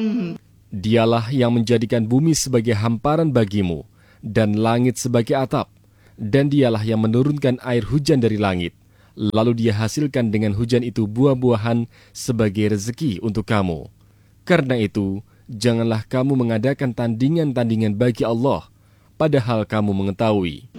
Dialah yang menjadikan bumi sebagai hamparan bagimu, dan langit sebagai atap. Dan dialah yang menurunkan air hujan dari langit. Lalu dia hasilkan dengan hujan itu buah-buahan sebagai rezeki untuk kamu. Karena itu, janganlah kamu mengadakan tandingan-tandingan bagi Allah, padahal kamu mengetahui